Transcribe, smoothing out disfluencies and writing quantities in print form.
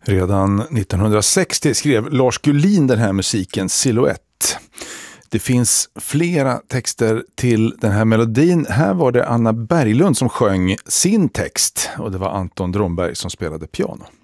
Redan 1960 skrev Lars Gullin den här musiken Silhouette. Det finns flera texter till den här melodin. Här var det Anna Berglund som sjöng sin text och det var Anton Dromberg som spelade piano.